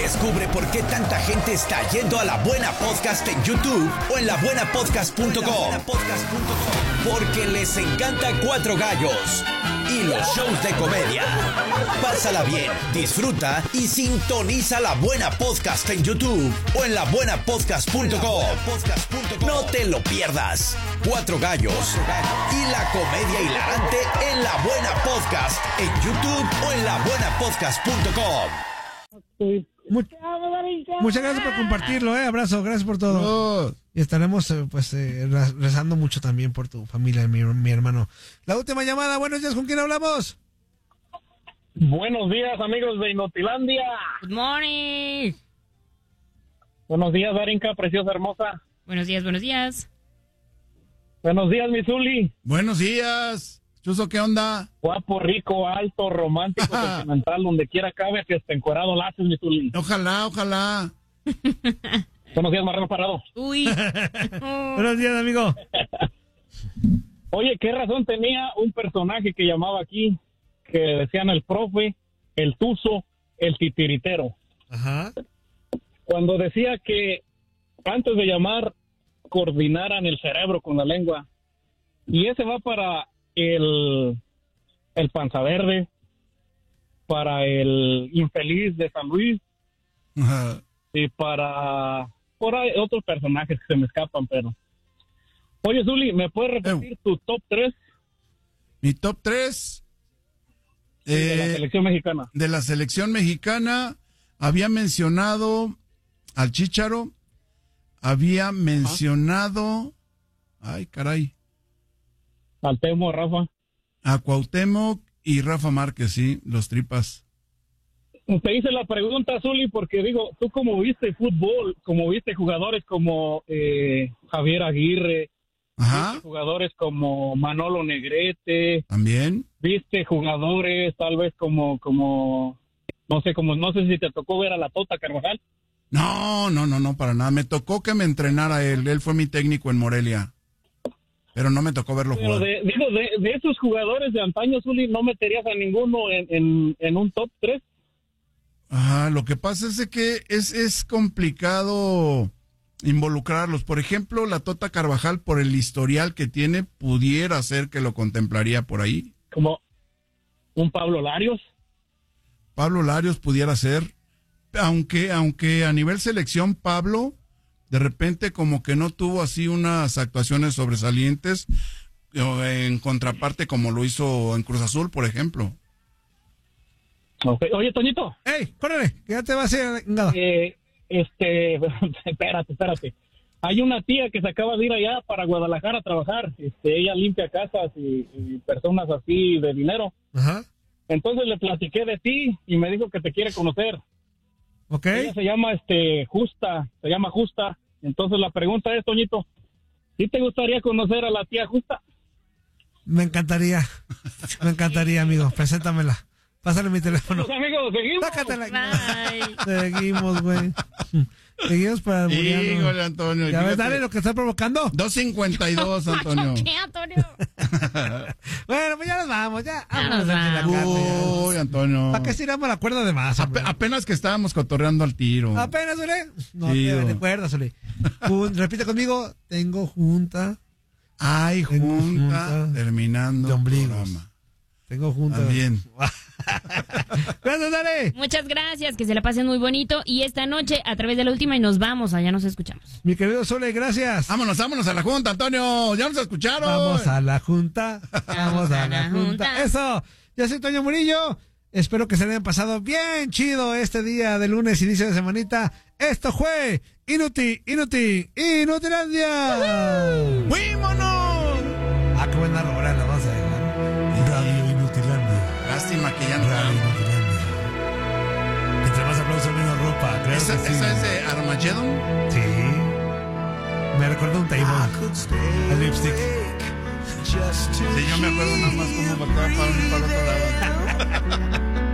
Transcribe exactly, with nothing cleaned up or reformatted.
Descubre por qué tanta gente está yendo a La Buena Podcast en YouTube o en la buena podcast punto com. Porque les encanta Cuatro Gallos y los shows de comedia. Pásala bien, disfruta y sintoniza La Buena Podcast en YouTube o en la buena podcast punto com. No te lo pierdas. Cuatro Gallos y la comedia hilarante en La Buena Podcast en YouTube o en la buena podcast punto com. Much, muchas gracias por compartirlo, eh. Abrazo, gracias por todo. Oh. Y estaremos eh, pues eh, rezando mucho también por tu familia, mi, mi hermano. La última llamada, buenos días, ¿con quién hablamos? Buenos días, amigos de Inotilandia. Good morning. Buenos días, Darinka, preciosa, hermosa. Buenos días, buenos días. Buenos días, Misuli. Buenos días. Chuzo, ¿qué onda? Guapo, rico, alto, romántico, sentimental, donde quiera cabe, que esté encuerado lo haces, Misuli. Ojalá, ojalá. Buenos días, Marrano Parado. Uy. Buenos días, amigo. Oye, ¿qué razón tenía un personaje que llamaba aquí, que decían el profe, el tuzo, el titiritero? Ajá. Cuando decía que antes de llamar, coordinaran el cerebro con la lengua. Y ese va para el, el Panza Verde, para el infeliz de San Luis, Ajá. y para por ahí otros personajes que se me escapan, pero... Oye, Zuli, ¿me puedes repetir eh. tu top tres? Mi top tres... Sí, eh, de la selección mexicana. De la selección mexicana, había mencionado al Chícharo, había mencionado... Ajá. Ay, caray. Al Temo, Rafa. A Cuauhtémoc y Rafa Márquez, sí, los tripas. Te hice la pregunta, Zuli, porque digo, tú como viste fútbol, como viste jugadores como eh, Javier Aguirre, Ajá. viste jugadores como Manolo Negrete, también. Viste jugadores tal vez como, como, no sé, como, no sé si te tocó ver a la Tota Carvajal. No, no, no, no, para nada. Me tocó que me entrenara él, él fue mi técnico en Morelia. Pero no me tocó verlo Pero jugar. De, digo, de, de esos jugadores de antaño, Zuli, ¿no meterías a ninguno en, en, en un top tres? Ajá, lo que pasa es de que es, es complicado involucrarlos. Por ejemplo, la Tota Carvajal, por el historial que tiene, pudiera ser que lo contemplaría por ahí. Como un Pablo Larios. Pablo Larios pudiera ser, aunque, aunque a nivel selección, Pablo... de repente como que no tuvo así unas actuaciones sobresalientes en contraparte como lo hizo en Cruz Azul, por ejemplo. Okay. Oye, Toñito. ¡Ey, córrele! Que ya te vas a ir. Eh, este, espérate, espérate. Hay una tía que se acaba de ir allá para Guadalajara a trabajar. Este, ella limpia casas y, y personas así de dinero. Ajá. Entonces le platiqué de ti y me dijo que te quiere conocer. Ok. Ella se llama este Justa, se llama Justa. Entonces la pregunta es, Toñito, ¿sí te gustaría conocer a la tía Justa? Me encantaría, me encantaría, amigo. Preséntamela. Pásale mi teléfono. Pues, amigos, seguimos. Sácatela. Seguimos, güey. Seguimos para el Híjole, Antonio. Ya ves, dale lo que está provocando. dos cincuenta y dos, Antonio. ¿Qué, Antonio? Bueno, pues ya nos vamos, ya. Ya Vámonos nos de la vamos. Uy, Antonio. ¿Para qué estiramos la cuerda de más? Ape- apenas que estábamos cotorreando al tiro. Apenas, Ole. No Sí, te no. recuerdas, Ole. Jun- Repite conmigo. Tengo junta. Ay, Tengo junta, junta terminando de ombligos. programa. Tengo junta. También. Gracias, dale. Muchas gracias, que se la pasen muy bonito. Y esta noche, a través de la última, y nos vamos, allá nos escuchamos. Mi querido Sole, gracias. Vámonos, vámonos a la junta, Antonio. Ya nos escucharon. Vamos a la junta. Vamos a la junta. Eso. Yo soy Toño Murillo. Espero que se le hayan pasado bien chido este día de lunes, inicio de semanita. Esto fue Inuti, Inuti, Inutilandia. ¡Fuímonos! Ah, qué buena rola la vas a dejar. Radio Inutilandia. Lástima que ya no. Radio Inutilandia. Entre más aplausos, menos ropa. Claro ¿Esa, que sí. ¿Esa es de Armageddon? Sí. Me recuerda un table. El lipstick. Sí, yo me acuerdo nada más cómo bajaba para un para otro lado.